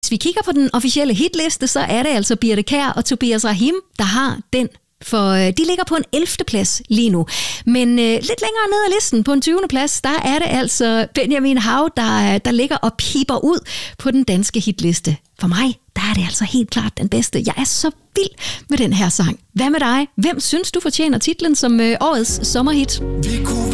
Hvis vi kigger på den officielle hitliste, så er det altså Birthe Kjær og Tobias Rahim, der har den. For de ligger på en 11. plads lige nu. Men lidt længere ned ad listen, på en 20. plads, der er det altså Benjamin Hav, der ligger og piper ud på den danske hitliste. For mig, der er det altså helt klart den bedste. Jeg er så vild med den her sang. Hvad med dig? Hvem synes du fortjener titlen som årets sommerhit?